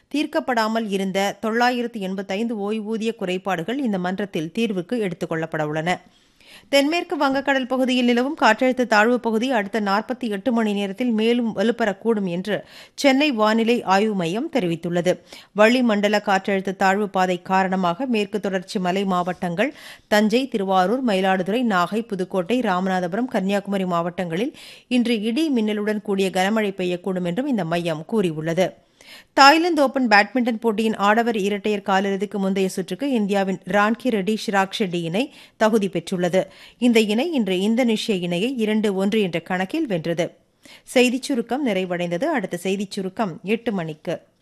தீர்க்கப்படாமல் இருந்த 985 ஓய்வூதிய குறைபாடுகள் இந்த மன்றத்தில் தீர்வுக்கு எடுத்துக் கொள்ளப்பட உள்ளன. தென்மேற்கு வங்கக்கடல் பகுதியில் நிலவும் காற்றழுத்த தாழ்வுப் பகுதி அடுத்த 48 மணி நேரத்தில் மேலும் வலுப்பெறக்கூடும் என்று சென்னை வானிலை ஆய்வு மையம் தெரிவித்துள்ளது. வளிமண்டல காற்றழுத்த தாழ்வு பாதை காரணமாக மேற்கு தொடர்ச்சி மலை மாவட்டங்கள், தஞ்சை, திருவாரூர், மயிலாடுதுறை, நாகை, புதுக்கோட்டை, ராமநாதபுரம், கன்னியாகுமரி மாவட்டங்களில் இன்று இடி மின்னலுடன் கூடிய கனமழை பெய்யக்கூடும் என்றும் இந்த மையம் கூறியுள்ளது. தாய்லாந்து ஓபன் பேட்மிண்டன் போட்டியின் ஆடவர் இரட்டையர் காலிறுதிக்கு முந்தைய சுற்றுக்கு இந்தியாவின் ரான்கி ரெட்டி ஷிராக் ஷெட்டி இணை தகுதி பெற்றுள்ளது. இந்த இணை இன்று இந்தோனேஷிய இணையை 2-1 என்ற கணக்கில் வென்றது. செய்திச் சுருக்கம் நிறைவடைந்தது. அடுத்த செய்திச் சுருக்கம் 8 மணிக்கு.